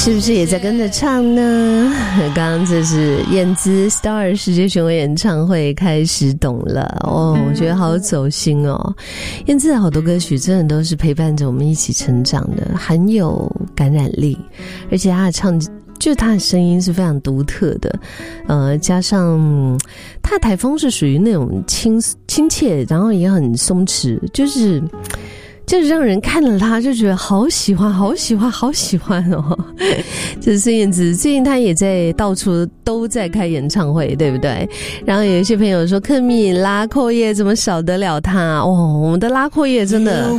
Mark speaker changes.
Speaker 1: 是不是也在跟着唱呢？刚刚这是燕姿 Star 世界巡回演唱会开始懂了哦，我觉得好走心哦。燕姿的好多歌曲真的都是陪伴着我们一起成长的，很有感染力，而且他的就是他的声音是非常独特的，加上他的台风是属于那种亲切，然后也很松弛，就是让人看了他就觉得好喜欢好喜欢好喜欢哦。这是孙燕姿，最近他也在到处都在开演唱会，对不对？然后有一些朋友说，克米拉阔叶怎么少得了他哦，我们的拉阔叶真的